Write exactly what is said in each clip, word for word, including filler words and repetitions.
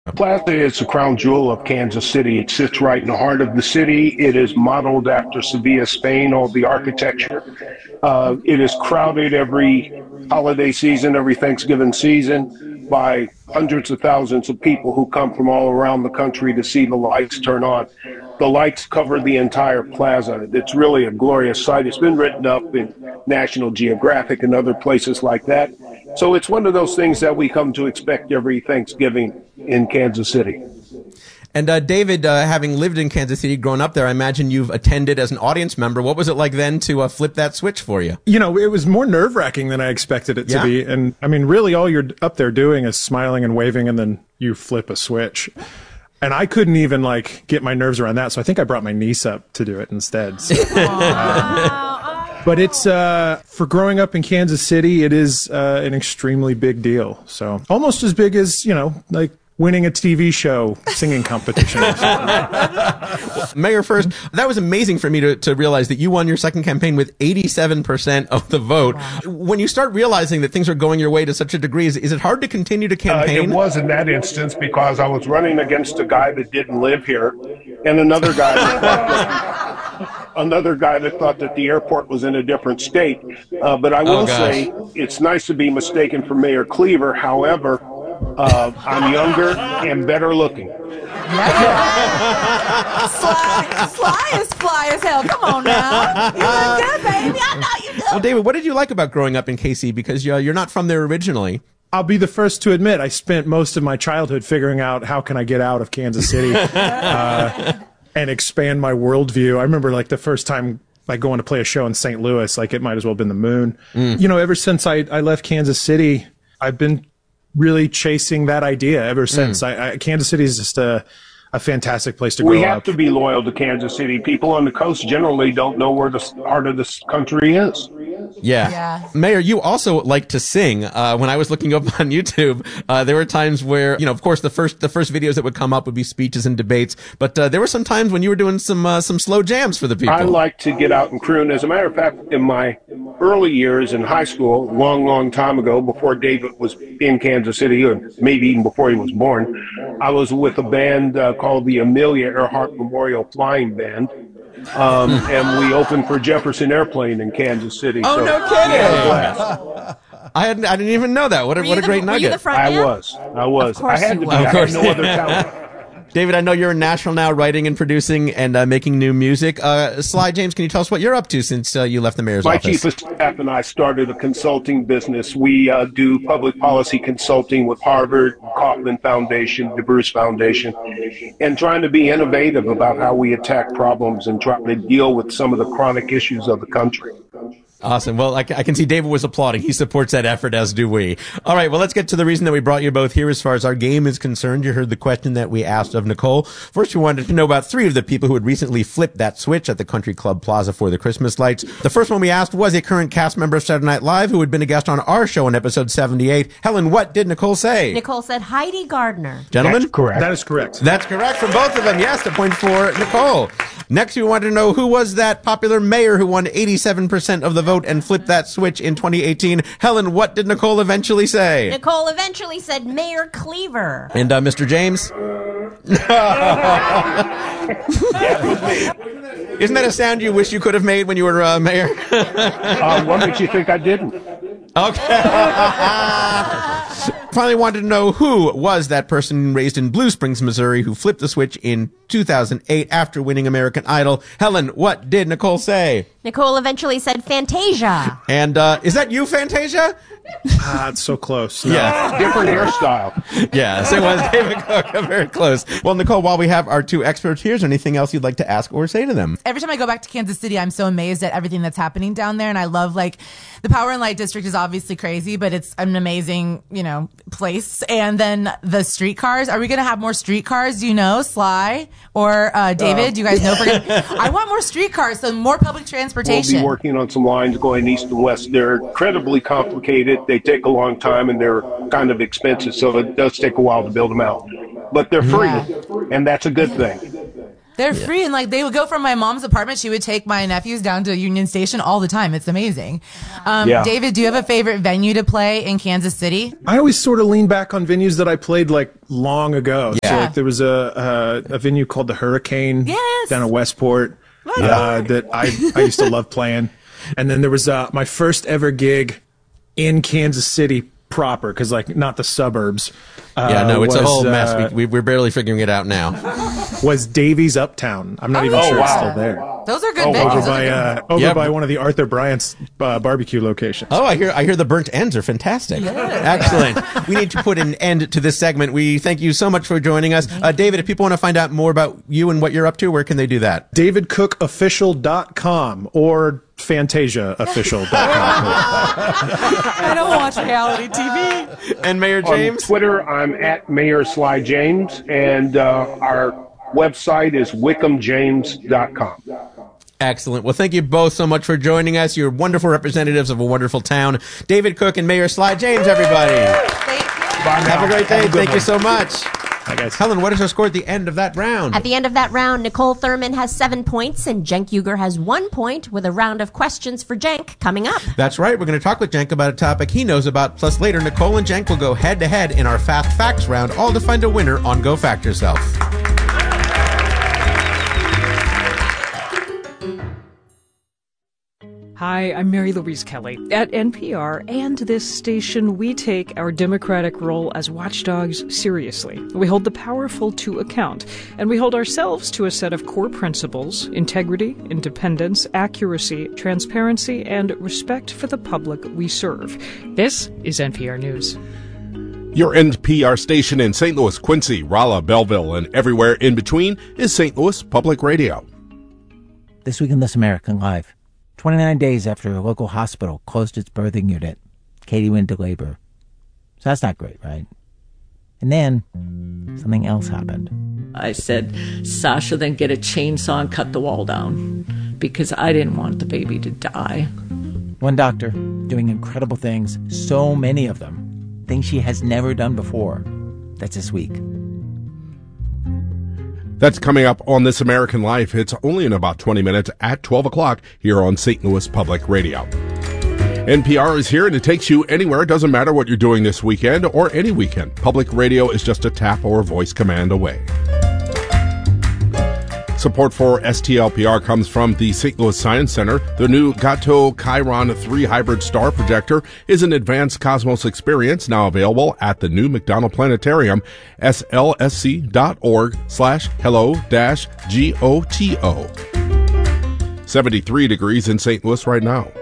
Plaza is the crown jewel of Kansas City. It sits right in the heart of the city. It is modeled after Sevilla, Spain, all the architecture. Uh, it is crowded every holiday season, every Thanksgiving season by hundreds of thousands of people who come from all around the country to see the lights turn on. The lights cover the entire plaza. It's really a glorious sight. It's been written up in National Geographic and other places like that. So it's one of those things that we come to expect every Thanksgiving in Kansas City. And uh, David, uh, having lived in Kansas City, grown up there, I imagine you've attended as an audience member. What was it like then to uh, flip that switch for you? You know, it was more nerve-wracking than I expected it to Yeah. be. And, I mean, really all you're up there doing is smiling and waving, and then you flip a switch. And I couldn't even, like, get my nerves around that, so I think I brought my niece up to do it instead. So, uh, but it's, uh, for growing up in Kansas City, it is uh, an extremely big deal. So almost as big as, you know, like winning a T V show singing competition or something. Mayor, first, that was amazing for me to, to realize that you won your second campaign with eighty-seven percent of the vote. Wow. When you start realizing that things are going your way to such a degree, is, is it hard to continue to campaign? Uh, it was in that instance because I was running against a guy that didn't live here and another guy that thought that, another guy that thought that the airport was in a different state. Uh, but I will Oh, gosh. say it's nice to be mistaken for Mayor Cleaver. However, uh, I'm younger and better looking. Sly, Sly is fly as hell. Come on now. You look good, baby. I know you do. Well, David, what did you like about growing up in K C? Because uh, you're not from there originally. I'll be the first to admit I spent most of my childhood figuring out how can I get out of Kansas City uh, and expand my worldview. I remember like the first time like going to play a show in Saint Louis, like it might as well have been the moon. Mm. You know, ever since I, I left Kansas City, I've been really chasing that idea ever since. Mm. I, I, Kansas City is just a, a fantastic place to grow up. We have to be loyal to Kansas City. People on the coast generally don't know where the heart of this country is. Yeah. Yeah. Mayor, you also like to sing. Uh, when I was looking up on YouTube, uh, there were times where, you know, of course, the first the first videos that would come up would be speeches and debates, but uh, there were some times when you were doing some uh, some slow jams for the people. I like to get out and croon. As a matter of fact, in my early years in high school, long, long time ago, before David was in Kansas City, or maybe even before he was born, I was with a band uh, called the Amelia Earhart Memorial Flying Band. Um, and we opened for Jefferson Airplane in Kansas City. Oh, so no kidding! we had a blast. I hadn't, I didn't even know that. What a, Were what you a great the, nugget. Were you the front I man? was. I was. Of course I had you to be. were. I Of had course. no other talent. David, I know you're in Nashville now, writing and producing and uh, making new music. Uh, Sly James, can you tell us what you're up to since uh, you left the mayor's My office? chief of staff and I started a consulting business. We uh, do public policy consulting with Harvard, Kaufman Foundation, the Bruce Foundation, and trying to be innovative about how we attack problems and trying to deal with some of the chronic issues of the country. Awesome. Well, I, I can see David was applauding. He supports that effort, as do we. All right. Well, let's get to the reason that we brought you both here as far as our game is concerned. You heard the question that we asked of Nicole. First, we wanted to know about three of the people who had recently flipped that switch at the Country Club Plaza for the Christmas lights. The first one we asked was a current cast member of Saturday Night Live who had been a guest on our show in episode seventy-eight. Helen, what did Nicole say? Nicole said Heidi Gardner. Gentlemen? That's correct. That is correct. That's correct from both of them. Yes, a point for Nicole. Next, we wanted to know who was that popular mayor who won eighty-seven percent of the vote and flipped that switch in twenty eighteen. Helen, what did Nicole eventually say? Nicole eventually said Mayor Cleaver. And uh, Mister James? Isn't that a sound you wish you could have made when you were uh, mayor? Uh, what makes you think I didn't? Okay. Finally wanted to know who was that person raised in Blue Springs, Missouri, who flipped the switch in two thousand eight after winning American Idol. Helen, what did Nicole say? Nicole eventually said Fantasia. And uh, is that you, Fantasia? Ah, it's so close. No. Yeah. Different hairstyle. Yes, it was David Cook. Very close. Well, Nicole, while we have our two experts here, is there anything else you'd like to ask or say to them? Every time I go back to Kansas City, I'm so amazed at everything that's happening down there. And I love, like, the Power and Light District is obviously crazy, but it's an amazing, you know, place. And then the streetcars. Are we going to have more streetcars? Do you know, Sly or uh, David? Uh, do you guys know if we're gonna, I want more streetcars, so more public transportation. We'll be working on some lines going east and west. They're incredibly complicated. They take a long time and they're kind of expensive, so it does take a while to build them out. But they're free, Yeah. and that's a good thing. They're yeah. free, and like they would go from my mom's apartment. She would take my nephews down to Union Station all the time. It's amazing. Um, yeah. David, do you have a favorite venue to play in Kansas City? I always sort of lean back on venues that I played like long ago. Yeah. So like there was a a, a venue called the Hurricane yes. down in Westport uh, that I I used to love playing, and then there was uh, my first ever gig in Kansas City proper, because like not the suburbs. Uh, yeah, no, it's was, a whole mess. Uh, we, we're barely figuring it out now. Was Davies Uptown? I'm not oh, even yeah. sure oh, it's wow. still there. Those are good oh, venues. Over by uh, over yep. by one of the Arthur Bryant's uh, barbecue locations. Oh, I hear I hear the burnt ends are fantastic. Yeah. Excellent. We need to put an end to this segment. We thank you so much for joining us. Uh, David, if people want to find out more about you and what you're up to, where can they do that? david cook official dot com or fantasia official dot com. I don't watch reality T V. And Mayor James? On Twitter, I'm at Mayor Sly James, and uh, our website is wickham james dot com. Excellent. Well, thank you both so much for joining us. You're wonderful representatives of a wonderful town. David Cook and Mayor Sly James, everybody. Thank you. Bye now. Have a great day. A Thank one. you so much. Hi, guys. Helen, what is our score at the end of that round? At the end of that round, Nicole Thurman has seven points and Cenk Uygur has one point, with a round of questions for Cenk coming up. That's right. We're going to talk with Cenk about a topic he knows about. Plus, later, Nicole and Cenk will go head-to-head in our Fast Facts round, all to find a winner on Go Fact Yourself. Hi, I'm Mary Louise Kelly. At N P R and this station, we take our democratic role as watchdogs seriously. We hold the powerful to account, and we hold ourselves to a set of core principles: integrity, independence, accuracy, transparency, and respect for the public we serve. This is N P R News. Your N P R station in Saint Louis, Quincy, Rolla, Belleville, and everywhere in between is Saint Louis Public Radio. This week in This American Life. twenty-nine days after a local hospital closed its birthing unit, Katie went into labor. So that's not great, right? And then something else happened. I said, Sasha, then get a chainsaw and cut the wall down, because I didn't want the baby to die. One doctor doing incredible things, so many of them, things she has never done before. That's this week. That's coming up on This American Life. It's only in about twenty minutes at twelve o'clock here on Saint Louis Public Radio. N P R is here, and it takes you anywhere. It doesn't matter what you're doing this weekend or any weekend. Public radio is just a tap or voice command away. Support for S T L P R comes from the Saint Louis Science Center. The new Gato Chiron three Hybrid Star Projector is an advanced cosmos experience now available at the new McDonald Planetarium, S L S C dot org slash hello dash G O T O. seventy-three degrees in Saint Louis right now.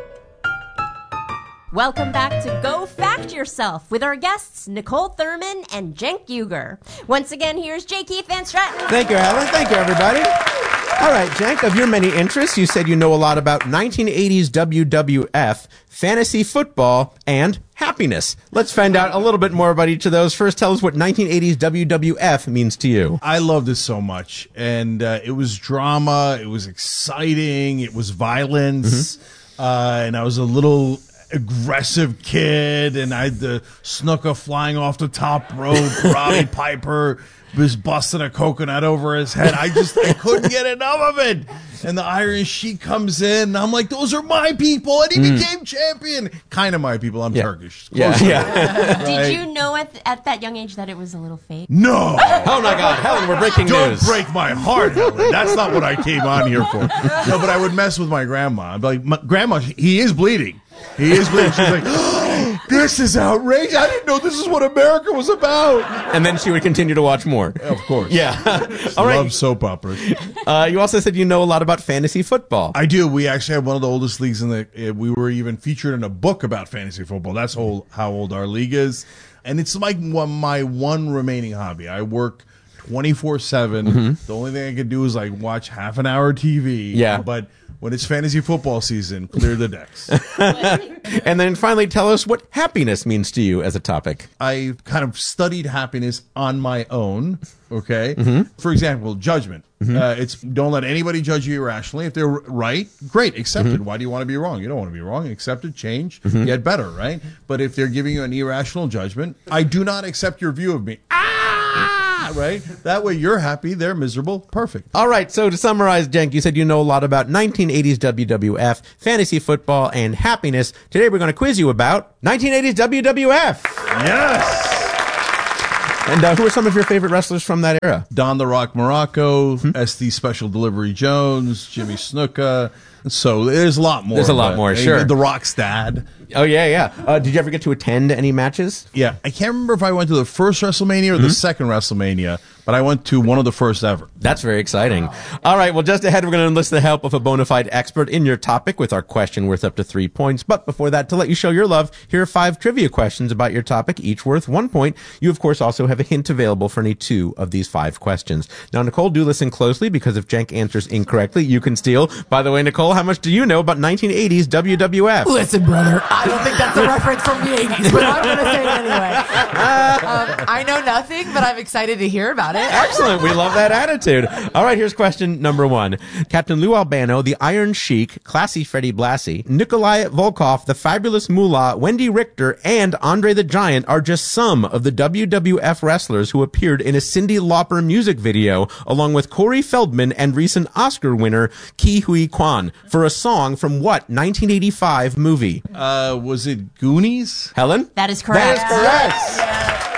Welcome back to Go Fact Yourself with our guests, Nicole Thurman and Cenk Uygur. Once again, here's J. Keith Van Stratten. Thank you, Helen. Thank you, everybody. All right, Cenk, of your many interests, you said you know a lot about nineteen eighties W W F, fantasy football, and happiness. Let's find out a little bit more about each of those. First, tell us what nineteen eighties W W F means to you. I loved it so much. And uh, it was drama. It was exciting. It was violence. Mm-hmm. Uh, and I was a little aggressive kid, and I had the Snooker flying off the top rope. Robbie Piper was busting a coconut over his head. I just I couldn't get enough of it. And the Iron Sheik comes in, and I'm like, those are my people, and he mm. became champion. Kind of my people. I'm yeah. Turkish. Yeah. yeah. Did you know at, at that young age that it was a little fake? No. Oh, my God. Helen, we're breaking Don't news. Don't break my heart, Helen. That's not what I came on here for. No, but I would mess with my grandma. I'd be like, my, Grandma, he is bleeding. He is bleeding. She's like, oh, this is outrageous. I didn't know this is what America was about. And then she would continue to watch more. Of course. Yeah. All right. Love soap operas. Uh, you also said you know a lot about fantasy football. I do. We actually have one of the oldest leagues in the. Uh, we were even featured in a book about fantasy football. That's old, how old our league is, and it's like one, my one remaining hobby. I work twenty-four seven. Mm-hmm. The only thing I can do is like watch half an hour T V. Yeah, but. When it's fantasy football season, clear the decks. And then finally, tell us what happiness means to you as a topic. I kind of studied happiness on my own, okay? Mm-hmm. For example, judgment. Mm-hmm. Uh, it's don't let anybody judge you irrationally. If they're right, great, accept it. Mm-hmm. Why do you want to be wrong? You don't want to be wrong. Accept it, change, mm-hmm. get better, right? But if they're giving you an irrational judgment, I do not accept your view of me. Ah! right? That way you're happy, they're miserable. Perfect. All right, so to summarize, Jenk, you said you know a lot about nineteen eighties W W F, fantasy football, and happiness. Today we're going to quiz you about nineteen eighties W W F. Yes. And uh, who are some of your favorite wrestlers from that era? Don the Rock Morocco, hmm? S D Special Delivery Jones, Jimmy Snuka. So there's a lot more. There's a lot more, sure. The Rock's dad. Oh, yeah, yeah. Uh, did you ever get to attend any matches? Yeah. I can't remember if I went to the first WrestleMania or mm-hmm. the second WrestleMania, but I went to one of the first ever. That's very exciting. Wow. All right, well, just ahead, we're going to enlist the help of a bona fide expert in your topic with our question worth up to three points. But before that, to let you show your love, here are five trivia questions about your topic, each worth one point. You, of course, also have a hint available for any two of these five questions. Now, Nicole, do listen closely, because if Jenk answers incorrectly, you can steal. By the way, Nicole, how much do you know about nineteen eighties W W F? Listen, brother, I don't think that's a reference from the eighties, but I'm going to say it anyway. Um, I know nothing, but I'm excited to hear about it. Excellent. We love that attitude. All right, here's question number one. Captain Lou Albano, the Iron Sheik, Classy Freddie Blassie, Nikolai Volkov, the Fabulous Moolah, Wendy Richter, and Andre the Giant are just some of the W W F wrestlers who appeared in a Cyndi Lauper music video, along with Corey Feldman and recent Oscar winner Ke Huy Quan, for a song from what nineteen eighty-five movie? Uh, was it Goonies? Helen? That is correct. That is correct.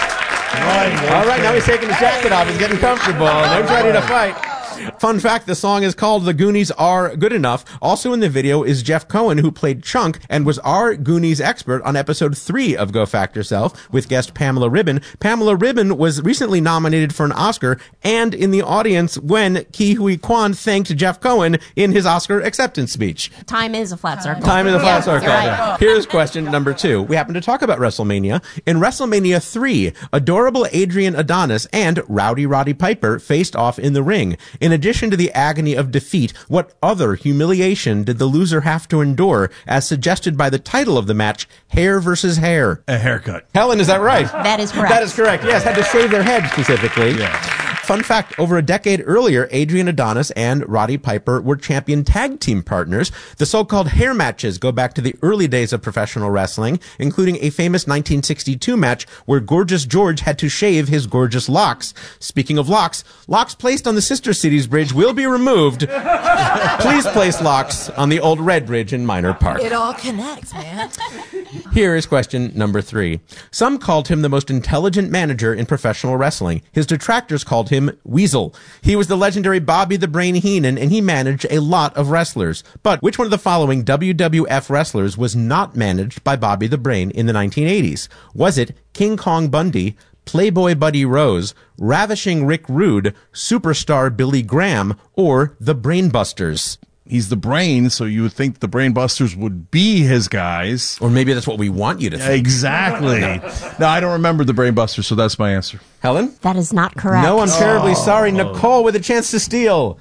Right. All right, now he's taking his jacket off. He's getting comfortable. Now he's ready to fight. Fun fact, the song is called The Goonies Are Good Enough. Also in the video is Jeff Cohen, who played Chunk and was our Goonies expert on episode three of Go Fact Yourself with guest Pamela Ribben. Pamela Ribben was recently nominated for an Oscar and in the audience when Ke Huy Quan thanked Jeff Cohen in his Oscar acceptance speech. Time is a flat circle. Time is a flat circle. Right. Here's question number two. We happen to talk about WrestleMania. In WrestleMania three, adorable Adrian Adonis and Rowdy Roddy Piper faced off in the ring. In addition to the agony of defeat, what other humiliation did the loser have to endure, as suggested by the title of the match, Hair versus Hair? A haircut. Helen, is that right? That is correct. That is correct. Yes, had to shave their head specifically. Yeah. Fun fact, over a decade earlier, Adrian Adonis and Roddy Piper were champion tag team partners. The so-called hair matches go back to the early days of professional wrestling, including a famous nineteen sixty-two match where Gorgeous George had to shave his gorgeous locks. Speaking of locks, locks placed on the Sister Cities Bridge will be removed. Please place locks on the old Red Bridge in Minor Park. It all connects, man. Here is question number three. Some called him the most intelligent manager in professional wrestling. His detractors called him Weasel. He was the legendary Bobby the Brain Heenan, and he managed a lot of wrestlers. But which one of the following W W F wrestlers was not managed by Bobby the Brain in the nineteen eighties? Was it King Kong Bundy, Playboy Buddy Rose, Ravishing Rick Rude, Superstar Billy Graham, or the Brainbusters? He's the Brain, so you would think the Brainbusters would be his guys. Or maybe that's what we want you to think. Exactly. no. no, I don't remember the Brainbusters, so that's my answer. Helen? That is not correct. No, I'm terribly oh. sorry. Nicole with a chance to steal.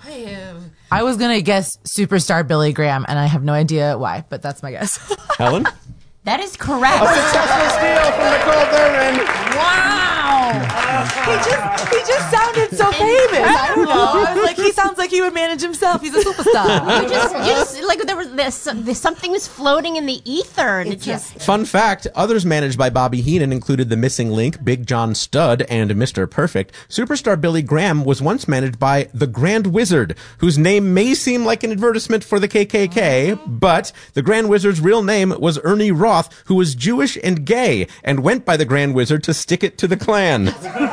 I was going to guess Superstar Billy Graham, and I have no idea why, but that's my guess. Helen? That is correct. A successful steal from Nicole Thurman. Wow. he just he just sounded so famous. I don't know. I was like, he sounds like he would manage himself. He's a superstar. you just, you just like there was this, this something was floating in the ether, and it just. Fun fact: others managed by Bobby Heenan included the Missing Link, Big John Studd, and Mister Perfect. Superstar Billy Graham was once managed by the Grand Wizard, whose name may seem like an advertisement for the K K K, but the Grand Wizard's real name was Ernie Roth, who was Jewish and gay, and went by the Grand Wizard to stick it to the Klan.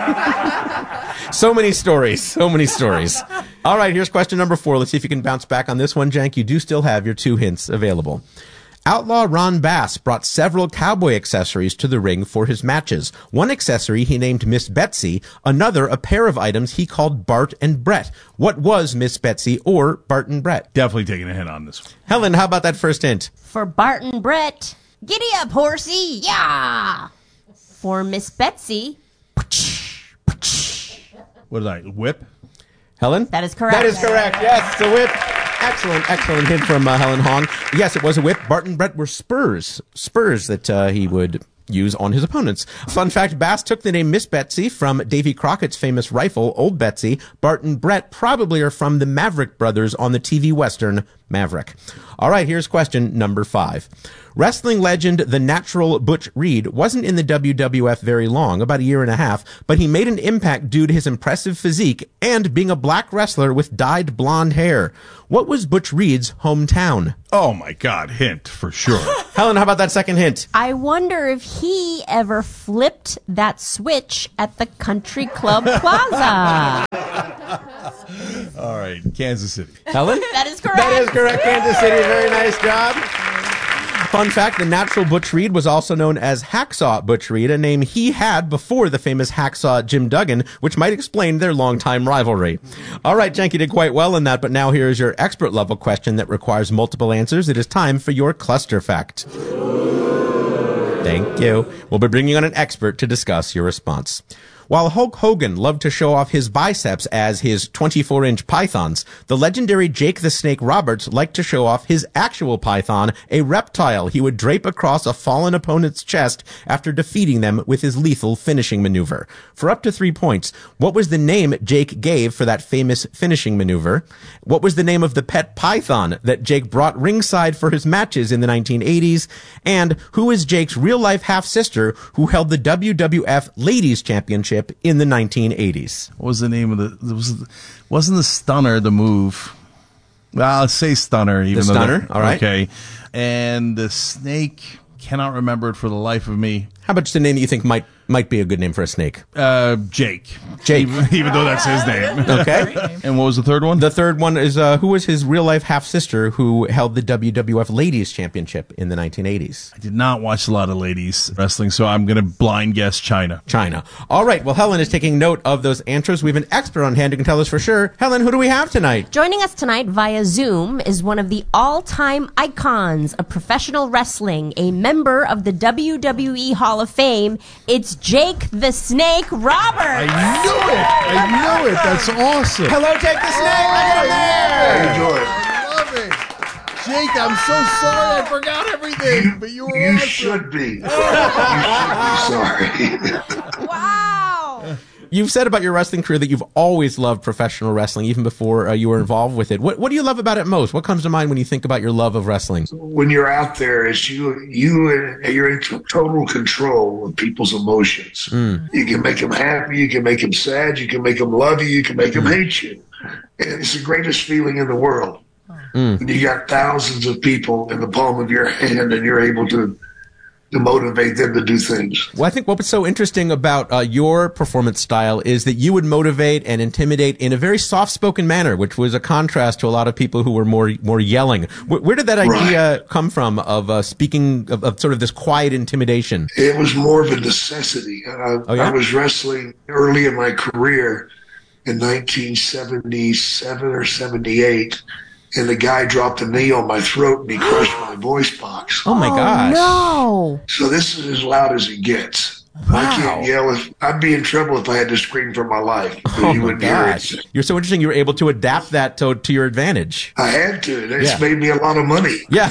So many stories, so many stories. All right, here's question number four. Let's see if you can bounce back on this one, Jank. You do still have your two hints available. Outlaw Ron Bass brought several cowboy accessories to the ring for his matches. One accessory he named Miss Betsy, another a pair of items he called Bart and Brett. What was Miss Betsy or Bart and Brett? Definitely taking a hint on this one. Helen, how about that first hint? For Bart and Brett, giddy up, horsey, yeah! For Miss Betsy, what did I, whip? Helen? That is correct. That is correct, yes, it's a whip. Excellent, excellent hint from uh, Helen Hong. Yes, it was a whip. Bart and Brett were spurs. Spurs that uh, he would use on his opponents. Fun fact, Bass took the name Miss Betsy from Davy Crockett's famous rifle, Old Betsy. Bart and Brett probably are from the Maverick brothers on the T V Western Maverick. All right, here's question number five. Wrestling legend The Natural Butch Reed wasn't in the W W F very long, about a year and a half, but he made an impact due to his impressive physique and being a black wrestler with dyed blonde hair. What was Butch Reed's hometown? Oh my God, hint for sure. Helen, how about that second hint? I wonder if he ever flipped that switch at the Country Club Plaza. All right, Kansas City. Helen? That is correct. That is correct, Kansas City. Very nice job. Fun fact, the Natural Butch Reed was also known as Hacksaw Butch Reed, a name he had before the famous Hacksaw Jim Duggan, which might explain their longtime rivalry. All right, Cenk, you did quite well in that, but now here is your expert level question that requires multiple answers. It is time for your cluster fact. Thank you. We'll be bringing on an expert to discuss your response. While Hulk Hogan loved to show off his biceps as his twenty-four inch pythons, the legendary Jake the Snake Roberts liked to show off his actual python, a reptile he would drape across a fallen opponent's chest after defeating them with his lethal finishing maneuver. For up to three points, what was the name Jake gave for that famous finishing maneuver? What was the name of the pet python that Jake brought ringside for his matches in the nineteen eighties? And who is Jake's real-life half-sister who held the W W F Ladies Championship in the nineteen eighties? What was the name of the? Was wasn't the stunner the move? Well, I'll say stunner. Even The though stunner? the- All right. Okay. And the snake, cannot remember it for the life of me. How about just a name that you think might might be a good name for a snake? Uh, Jake. Jake. Even, even though that's his name. Okay. And what was the third one? The third one is uh, who was his real-life half-sister who held the W W F Ladies Championship in the nineteen eighties? I did not watch a lot of ladies wrestling, so I'm going to blind guess China. China. All right. Well, Helen is taking note of those answers. We have an expert on hand who can tell us for sure. Helen, who do we have tonight? Joining us tonight via Zoom is one of the all-time icons of professional wrestling, a member of the W W E Hall of Fame. It's Jake the Snake Roberts. I knew it. I knew it. That's awesome. Hello, Jake the Snake. How Look you doing? I love it. Jake, I'm so sorry. I forgot everything, but you were You awesome. should be. You should be sorry. Wow. You've said about your wrestling career that you've always loved professional wrestling, even before uh, you were involved with it. What What do you love about it most? What comes to mind when you think about your love of wrestling? When you're out there, it's you. You you're in total control of people's emotions. Mm. You can make them happy. You can make them sad. You can make them love you. You can make them Mm. hate you. And it's the greatest feeling in the world. Mm. When you got thousands of people in the palm of your hand, and you're able to to motivate them to do things. Well, I think what was so interesting about uh, your performance style is that you would motivate and intimidate in a very soft-spoken manner, which was a contrast to a lot of people who were more more yelling. Where, where did that idea right. come from of uh, speaking of, of sort of this quiet intimidation? It was more of a necessity. Uh, oh, yeah? I was wrestling early in my career in nineteen seventy-seven or seventy-eight. And the guy dropped a knee on my throat and he crushed my voice box. Oh my gosh. No. So this is as loud as it gets. Wow. I can't yell. If, I'd be in trouble if I had to scream for my life. Oh you my gosh. Hear it. You're so interesting. You were able to adapt that to, to your advantage. I had to. It's yeah. made me a lot of money. Yeah.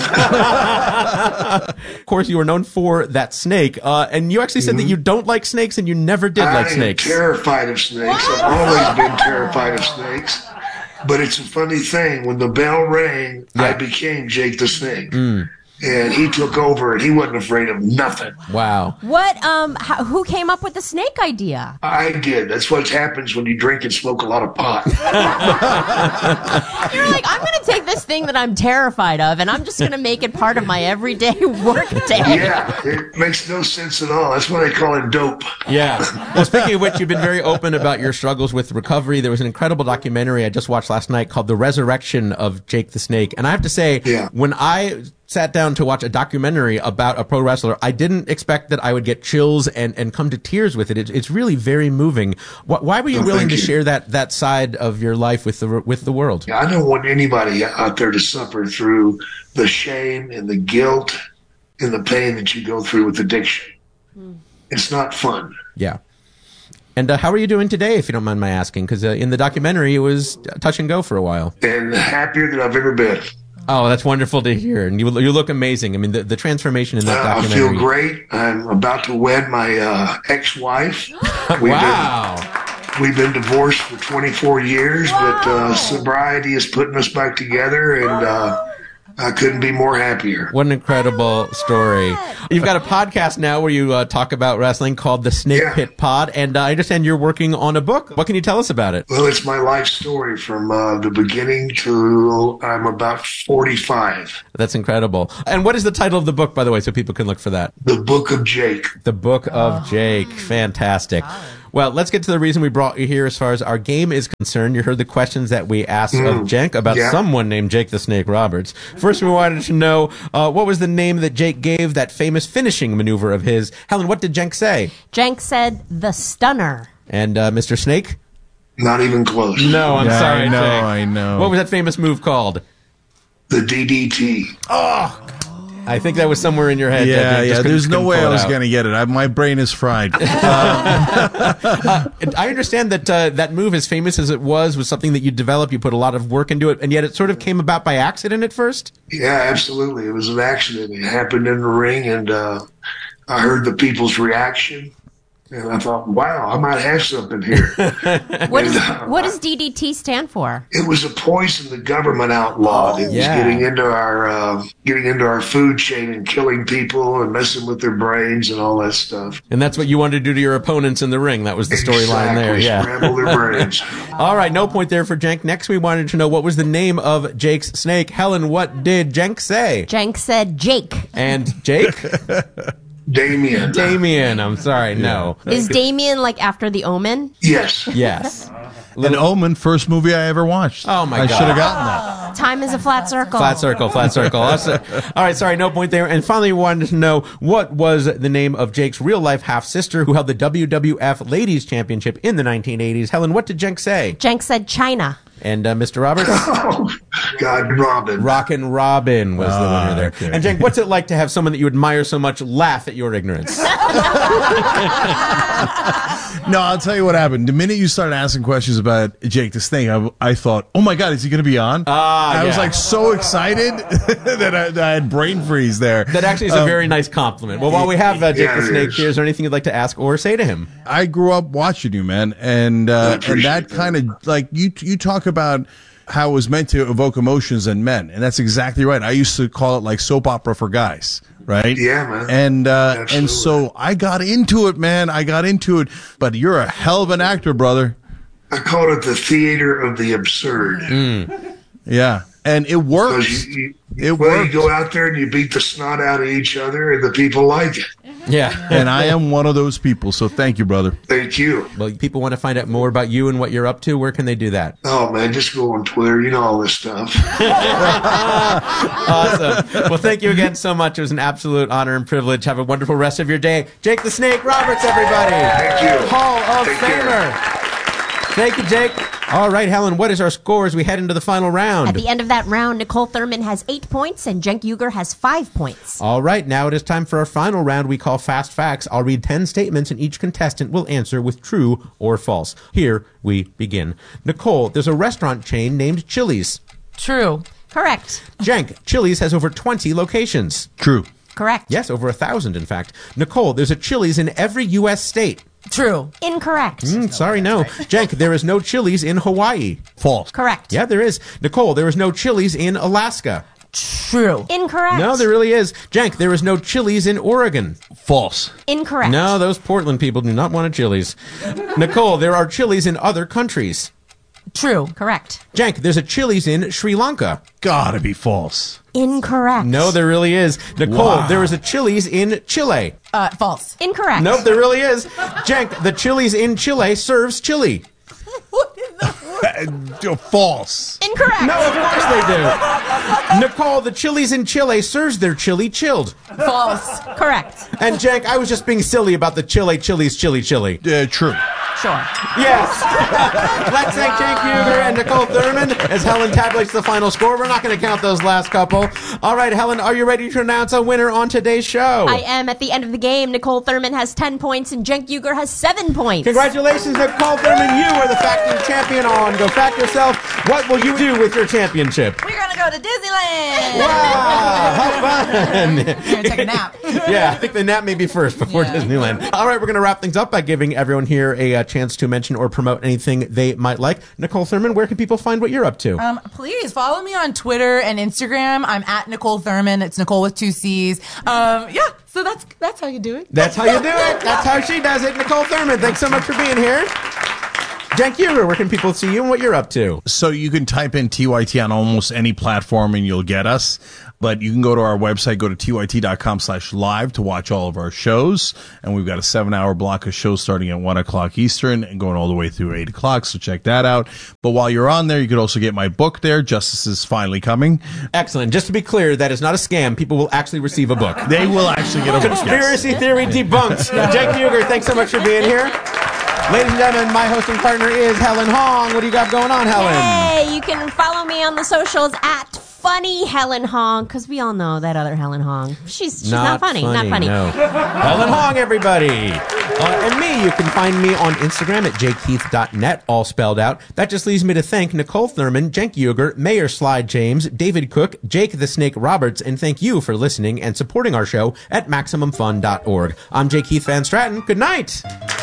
Of course, you were known for that snake. Uh, and you actually said mm-hmm. that you don't like snakes and you never did I like am snakes. terrified of snakes. I've always been terrified of snakes. But it's a funny thing. When the bell rang, yeah. I became Jake the Snake. Mm. And he took over, and he wasn't afraid of nothing. Wow. What, um, how, who came up with the snake idea? I did. That's what happens when you drink and smoke a lot of pot. You're like, I'm going to take this thing that I'm terrified of, and I'm just going to make it part of my everyday work day. Yeah, it makes no sense at all. That's why they call it dope. Yeah. Well, speaking of which, you've been very open about your struggles with recovery. There was an incredible documentary I just watched last night called The Resurrection of Jake the Snake. And I have to say, yeah. when I sat down to watch a documentary about a pro wrestler, I didn't expect that I would get chills and, and come to tears with it. it. It's really very moving. Why were you oh, willing to you. share that, that side of your life with the with the world? I don't want anybody out there to suffer through the shame and the guilt and the pain that you go through with addiction. Mm. It's not fun. Yeah. And uh, how are you doing today, if you don't mind my asking? Because uh, in the documentary, it was touch and go for a while. And happier than I've ever been. Oh, that's wonderful to hear. And you you look amazing. I mean, the, the transformation in that uh, documentary. I feel great. I'm about to wed my uh, ex-wife. We've wow. Been, we've been divorced for twenty-four years, wow. but uh, sobriety is putting us back together. And uh, I couldn't be more happier. What an incredible story. You've got a podcast now where you uh, talk about wrestling called the Snake Yeah. Pit Pod, and uh, I understand you're working on a book. What can you tell us about it? Well, it's my life story from uh, the beginning to I'm about forty-five. That's incredible. And what is the title of the book, by the way, so people can look for that? The Book of Jake. The Book of Jake. Fantastic. Well, let's get to the reason we brought you here as far as our game is concerned. You heard the questions that we asked Mm, of Cenk about yeah. someone named Jake the Snake Roberts. First, we wanted to know uh, what was the name that Jake gave that famous finishing maneuver of his. Helen, what did Cenk say? Cenk said the stunner. And uh, Mister Snake? Not even close. No, I'm Yeah, sorry, I know, Cenk. I know. What was that famous move called? The D D T. Oh! I think that was somewhere in your head. Yeah, that you just yeah. couldn't- There's no couldn't way pull I it was out. going to get it. I, my brain is fried. Uh, I understand that uh, that move, as famous as it was, was something that you developed. You put a lot of work into it, and yet it sort of came about by accident at first. Yeah, absolutely. It was an accident. It happened in the ring, and uh, I heard the people's reaction, and I thought, wow, I might have something here. What, is, And, uh, what does D D T stand for? It was a poison the government outlawed. It was yeah. getting into our uh, getting into our food chain and killing people and messing with their brains and all that stuff. And that's what you wanted to do to your opponents in the ring. That was the storyline there. Exactly, Yeah. scramble their brains. All right, no point there for Cenk. Next, we wanted to know what was the name of Jake's snake. Helen, what did Cenk say? Cenk said Jake. And Jake? Damien. Damien. I'm sorry. No. Is Damien like after the Omen? Yes. Yes. An Omen, first movie I ever watched. Oh, my I God. should have gotten that. Time is a flat circle. Flat circle, flat circle. Also- all right, sorry, no point there. And finally, we wanted to know what was the name of Jake's real-life half-sister who held the W W F Ladies Championship in the nineteen eighties. Helen, what did Cenk say? Cenk said China. And uh, Mister Roberts? Oh, God, Robin. Rockin' Robin was the winner there. okay. And Cenk, what's it like to have someone that you admire so much laugh at your ignorance? No, I'll tell you what happened. The minute you started asking questions about Jake the Snake, I, I thought, oh my God, is he going to be on? Ah, I was yeah. like so excited that, I, that I had brain freeze there. That actually is a Um, very nice compliment. Well, while we have uh, Jake Yeah, the it Snake is. here, is there anything you'd like to ask or say to him? I grew up watching you, man, and I uh, and appreciate that that. kind of like you you talk about how it was meant to evoke emotions in men, and that's exactly right. I used to call it like soap opera for guys, right? Yeah, man. And uh, and Absolutely. so I got into it, man. I got into it, but you're a hell of an actor, brother. I call it the theater of the absurd. Yeah, and it Because works. you, you, It well, works. you go out there and you beat the snot out of each other, and the people like it. Yeah. And I am one of those people, so thank you, brother. Thank you. Well, people want to find out more about you and what you're up to. Where can they do that? Oh, man, just go on Twitter. You know all this stuff. Awesome. Well, thank you again so much. It was an absolute honor and privilege. Have a wonderful rest of your day. Jake the Snake Roberts, everybody. Thank you. Hall of Take care. Famer. Thank you, Jake. All right, Helen, what is our score as we head into the final round? At the end of that round, Nicole Thurman has eight points and Cenk Uger has five points. All right, now it is time for our final round we call Fast Facts. I'll read ten statements and each contestant will answer with true or false. Here we begin. Nicole, there's a restaurant chain named Chili's. True. Correct. Cenk, Chili's has over twenty locations. True. Correct. Yes, over a thousand, in fact. Nicole, there's a Chili's in every U S state. True. Incorrect. Mm, sorry, no. Cenk, there is no Chili's in Hawaii. False. Correct. Yeah, there is. Nicole, there is no Chili's in Alaska. True. Incorrect. No, there really is. Cenk, there is no Chili's in Oregon. False. Incorrect. No, those Portland people do not want a Chili's. Nicole, there are Chili's in other countries. True. Correct. Cenk, there's a Chili's in Sri Lanka. Gotta be false. Incorrect. No, there really is. Nicole, Wow. there is a Chili's in Chile. Uh, false. Incorrect. Nope, there really is. Cenk, the Chili's in Chile serves chili. Uh, false. Incorrect. No, of course they do. Nicole, the Chili's in Chile serves their chili chilled. False. Correct. And Cenk, I was just being silly about the Chile Chili's chili chili. Uh, true. Sure. Yes. Let's thank Cenk Uger and Nicole Thurman as Helen tabulates the final score. We're not going to count those last couple. All right, Helen, are you ready to announce a winner on today's show? I am. At the end of the game, Nicole Thurman has ten points and Cenk Uger has seven points. Congratulations, Nicole Thurman. You are the Facting Champion on Go Fact Yourself. What will you do with your championship? We're gonna go to Disneyland. Wow, how fun. You're gonna take a nap. Yeah, I think the nap may be first before Yeah. Disneyland. All right, we're going to wrap things up by giving everyone here a uh, chance to mention or promote anything they might like. Nicole Thurman, where can people find what you're up to? Um, please follow me on Twitter and Instagram. I'm at Nicole Thurman. It's Nicole with two C's. Um, yeah, so that's that's how you do it. That's how you do it. That's how she does it. Nicole Thurman, thanks so much for being here. Cenk Uygur, where can people see you and what you're up to? So you can type in T Y T on almost any platform and you'll get us. But you can go to our website, go to T Y T dot com slash live to watch all of our shows. And we've got a seven hour block of shows starting at one o'clock Eastern and going all the way through eight o'clock. So check that out. But while you're on there, you could also get my book there. Justice is Finally Coming. Excellent. Just to be clear, that is not a scam. People will actually receive a book. They will actually get a book. Conspiracy theory debunked. Cenk Uygur, thanks so much for being here. Ladies and gentlemen, my hosting partner is Helen Hong. What do you got going on, Helen? Hey, you can follow me on the socials at Funny Helen Hong, because we all know that other Helen Hong. She's she's not, not funny, funny, not funny. No. Helen Hong, everybody. Uh, and me, you can find me on Instagram at j keith dot net, all spelled out. That just leaves me to thank Nicole Thurman, Cenk Uygur, Mayor Slide James, David Cook, Jake the Snake Roberts, and thank you for listening and supporting our show at maximum fun dot org. I'm J. Keith Van Stratton. Good night.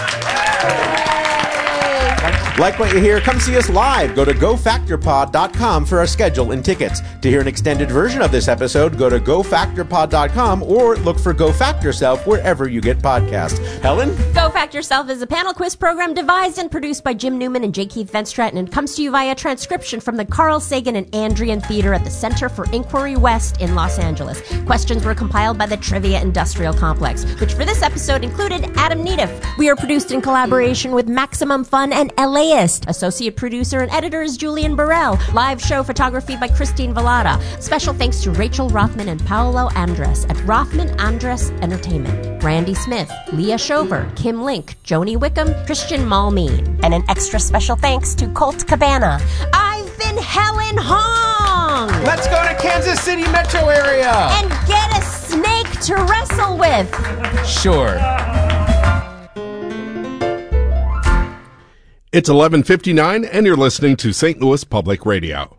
Like what you hear? Come see us live. Go to go factor pod dot com for our schedule and tickets. To hear an extended version of this episode, go to go factor pod dot com or look for Go Fact Yourself wherever you get podcasts. Helen? Go Fact Yourself is a panel quiz program devised and produced by Jim Newman and J. Keith Van Stratton and comes to you via transcription from the Carl Sagan and Andrian Theater at the Center for Inquiry West in Los Angeles. Questions were compiled by the Trivia Industrial Complex, which for this episode included Adam Nedeff. We are produced in collaboration with Maximum Fun and LAist. Associate producer and editor is Julian Burrell. Live show photography by Christine Velada. Special thanks to Rachel Rothman and Paolo Andres at Rothman Andres Entertainment. Randy Smith, Leah Shover, Kim Link, Joni Wickham, Christian Malmeen. And an extra special thanks to Colt Cabana. I've been Helen Hong! Let's go to Kansas City metro area! And get a snake to wrestle with! Sure. It's eleven fifty-nine, and you're listening to Saint Louis Public Radio.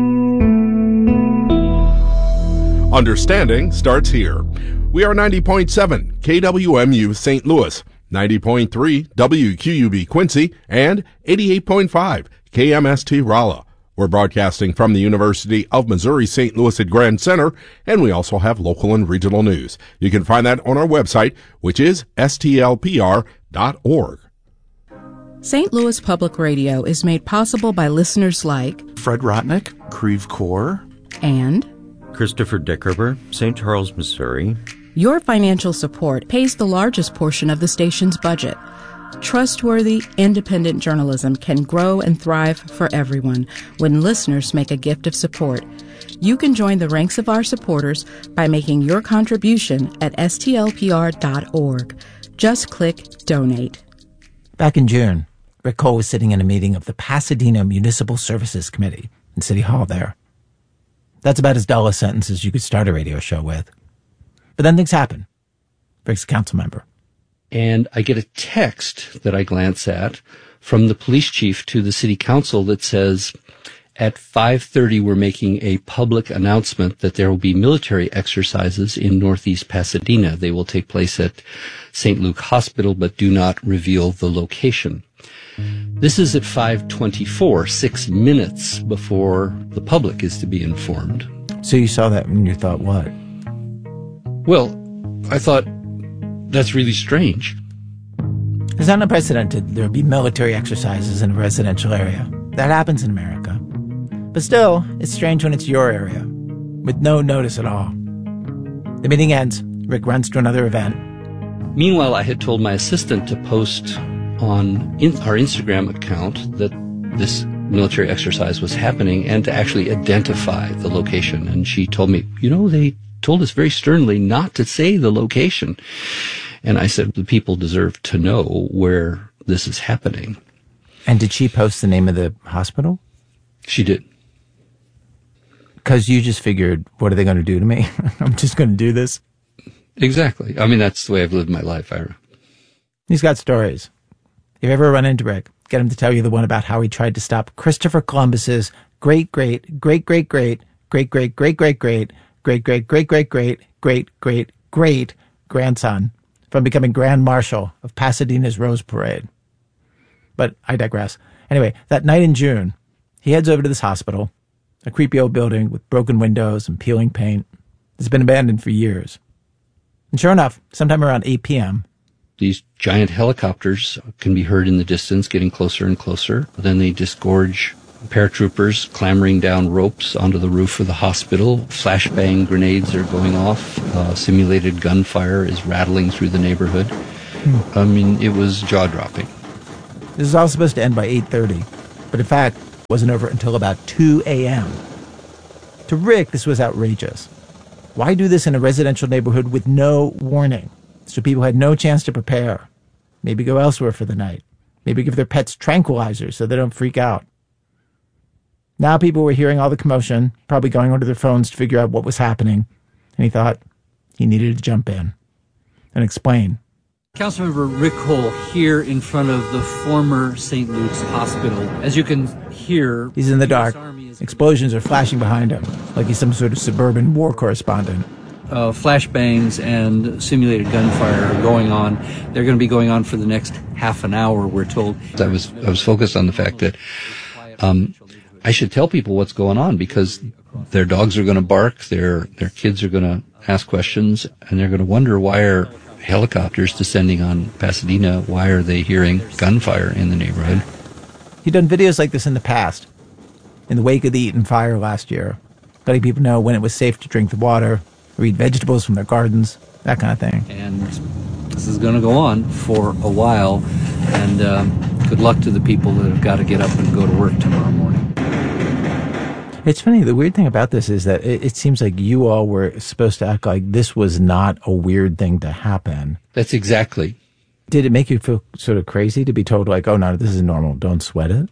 Understanding starts here. We are ninety point seven K W M U Saint Louis, ninety point three W Q U B Quincy, and eighty-eight point five K M S T Rolla. We're broadcasting from the University of Missouri Saint Louis at Grand Center, and we also have local and regional news. You can find that on our website, which is S T L P R dot org. Saint Louis Public Radio is made possible by listeners like Fred Rotnick, Creve Coeur, and Christopher Dickerber, Saint Charles, Missouri. Your financial support pays the largest portion of the station's budget. Trustworthy, independent journalism can grow and thrive for everyone when listeners make a gift of support. You can join the ranks of our supporters by making your contribution at S T L P R dot org. Just click Donate. Back in June, Rick Cole was sitting in a meeting of the Pasadena Municipal Services Committee in City Hall there. That's about as dull a sentence as you could start a radio show with. But then things happen. Rick's a council member. And I get a text that I glance at from the police chief to the city council that says, at five thirty, we're making a public announcement that there will be military exercises in Northeast Pasadena. They will take place at Saint Luke Hospital, but do not reveal the location. This is at five twenty-four, six minutes before the public is to be informed. So you saw that and you thought, what? Well, I thought, that's really strange. It's not unprecedented there would be military exercises in a residential area. That happens in America. But still, it's strange when it's your area, with no notice at all. The meeting ends. Rick runs to another event. Meanwhile, I had told my assistant to post on in our Instagram account that this military exercise was happening and to actually identify the location. And she told me, you know, they told us very sternly not to say the location. And I said, the people deserve to know where this is happening. And did she post the name of the hospital? She did. Because you just figured, what are they going to do to me? I'm just going to do this. Exactly. I mean, that's the way I've lived my life, Ira. He's got stories. If you ever run into Rick, get him to tell you the one about how he tried to stop Christopher Columbus's great, great, great, great, great, great, great, great, great, great, great, great, great, great, great, great, great, great grandson from becoming Grand Marshal of Pasadena's Rose Parade. But I digress. Anyway, that night in June, he heads over to this hospital, a creepy old building with broken windows and peeling paint. It's been abandoned for years. And sure enough, sometime around eight p.m., these giant helicopters can be heard in the distance, getting closer and closer. Then they disgorge paratroopers clambering down ropes onto the roof of the hospital. Flashbang grenades are going off. Uh, simulated gunfire is rattling through the neighborhood. Hmm. I mean, it was jaw-dropping. This is all supposed to end by eight thirty, but in fact, it wasn't over until about two a.m. To Rick, this was outrageous. Why do this in a residential neighborhood with no warning? So people had no chance to prepare. Maybe go elsewhere for the night. Maybe give their pets tranquilizers so they don't freak out. Now people were hearing all the commotion, probably going onto their phones to figure out what was happening. And he thought he needed to jump in and explain. Councilmember Rick Cole here in front of the former Saint Luke's Hospital. As you can hear, he's in the dark. Explosions are flashing behind him, like he's some sort of suburban war correspondent. Uh, flashbangs and simulated gunfire are going on. They're going to be going on for the next half an hour, we're told. I was I was focused on the fact that um, I should tell people what's going on because their dogs are going to bark, their their kids are going to ask questions, and they're going to wonder why are helicopters descending on Pasadena? Why are they hearing gunfire in the neighborhood? He'd done videos like this in the past, in the wake of the Eaton fire last year, letting people know when it was safe to drink the water, or eat vegetables from their gardens, that kind of thing. And this is going to go on for a while, and um, good luck to the people that have got to get up and go to work tomorrow morning. It's funny, the weird thing about this is that it, it seems like you all were supposed to act like this was not a weird thing to happen. That's exactly. Did it make you feel sort of crazy to be told, like, oh, no, this is normal, don't sweat it?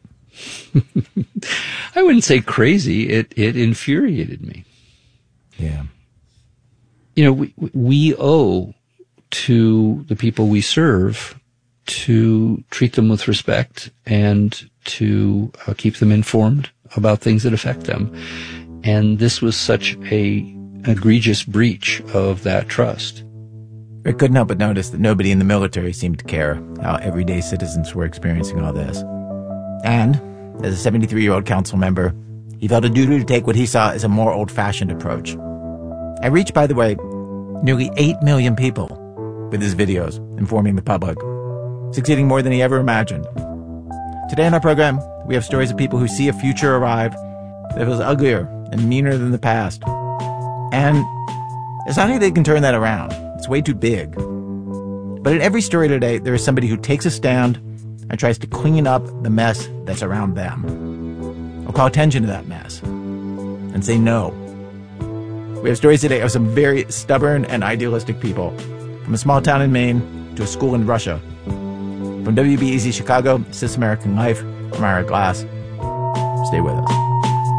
I wouldn't say crazy. It it infuriated me. Yeah. You know, we, we owe to the people we serve to treat them with respect and to uh, keep them informed about things that affect them. And this was such a egregious breach of that trust. I couldn't help but notice that nobody in the military seemed to care how everyday citizens were experiencing all this. And, as a seventy-three-year-old council member, he felt a duty to take what he saw as a more old-fashioned approach. I reached, by the way, nearly eight million people with his videos informing the public, succeeding more than he ever imagined. Today on our program, we have stories of people who see a future arrive that feels uglier and meaner than the past. And it's not like they can turn that around. It's way too big. But in every story today, there is somebody who takes a stand and tries to clean up the mess that's around them. Or call attention to that mess and say no. We have stories today of some very stubborn and idealistic people, from a small town in Maine to a school in Russia. From W B E Z Chicago, This American Life, I'm Ira Glass. Stay with us.